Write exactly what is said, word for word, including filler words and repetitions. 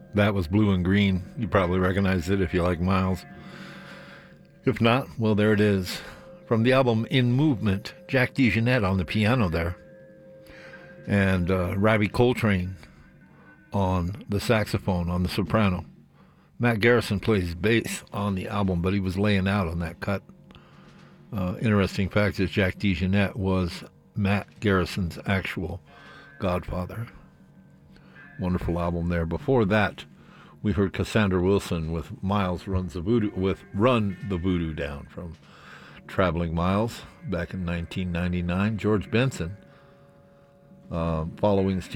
That was Blue and Green. You probably recognize it if you like Miles. If not, well, there it is. From the album In Movement, Jack DeJohnette on the piano there. And uh, Ravi Coltrane on the saxophone, on the soprano. Matt Garrison plays bass on the album, but he was laying out on that cut. Uh, interesting fact is Jack DeJohnette was Matt Garrison's actual godfather. Wonderful album there. Before that, we heard Cassandra Wilson with Miles Runs the Voodoo, with Run the Voodoo Down from Traveling Miles back in nineteen ninety-nine. George Benson, uh, following Steve